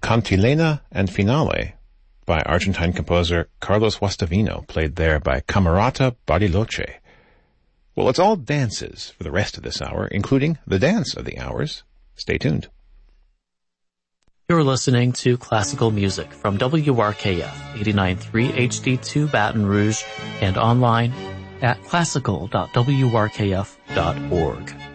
Cantilena and Finale by Argentine composer Carlos Guastavino, played there by Camerata Bariloche. Well, it's all dances for the rest of this hour, including the dance of the hours. Stay tuned. You're listening to classical music from WRKF 89.3 HD2 Baton Rouge and online at classical.wrkf.org.